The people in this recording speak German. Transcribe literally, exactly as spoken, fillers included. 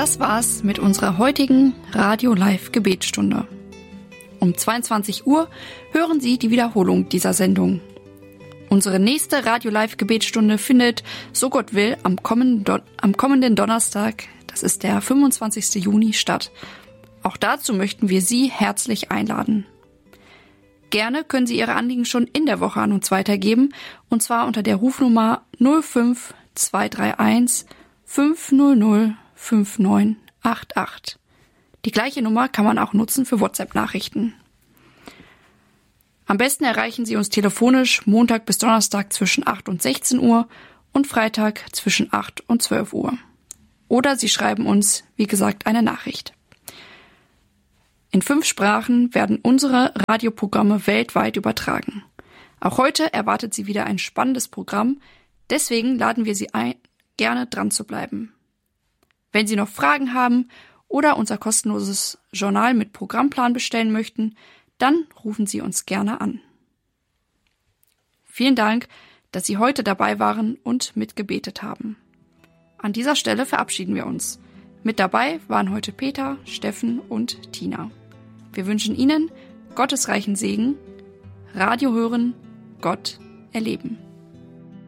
Das war's mit unserer heutigen Radio-Live-Gebetsstunde. Um zweiundzwanzig Uhr hören Sie die Wiederholung dieser Sendung. Unsere nächste Radio-Live-Gebetsstunde findet, so Gott will, am kommenden, Don- am kommenden Donnerstag, das ist der fünfundzwanzigsten Juni, statt. Auch dazu möchten wir Sie herzlich einladen. Gerne können Sie Ihre Anliegen schon in der Woche an uns weitergeben, und zwar unter der Rufnummer null fünf zwei drei eins fünf null null fünf neun acht acht. Die gleiche Nummer kann man auch nutzen für WhatsApp-Nachrichten. Am besten erreichen Sie uns telefonisch Montag bis Donnerstag zwischen acht und sechzehn Uhr und Freitag zwischen acht und zwölf Uhr. Oder Sie schreiben uns, wie gesagt, eine Nachricht. In fünf Sprachen werden unsere Radioprogramme weltweit übertragen. Auch heute erwartet Sie wieder ein spannendes Programm, deswegen laden wir Sie ein, gerne dran zu bleiben. Wenn Sie noch Fragen haben oder unser kostenloses Journal mit Programmplan bestellen möchten, dann rufen Sie uns gerne an. Vielen Dank, dass Sie heute dabei waren und mitgebetet haben. An dieser Stelle verabschieden wir uns. Mit dabei waren heute Peter, Steffen und Tina. Wir wünschen Ihnen Gottes reichen Segen, Radio hören, Gott erleben.